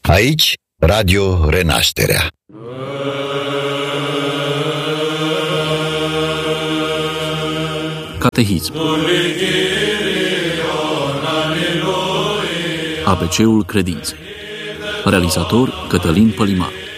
Aici, Radio Renașterea. Catehism. ABC-ul credinței. Realizator Cătălin Pălimar.